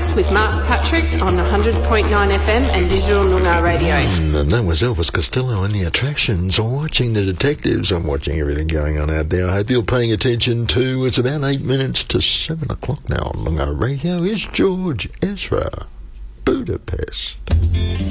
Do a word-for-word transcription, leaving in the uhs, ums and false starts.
Breakfast with Mark Patrick on one hundred point nine F M and Digital Noongar Radio. And that was Elvis Costello and the Attractions. I'm watching the detectives. I'm watching everything going on out there. I hope you're paying attention to. It's about eight minutes to seven o'clock now on Noongar Radio. Is George Ezra, Budapest.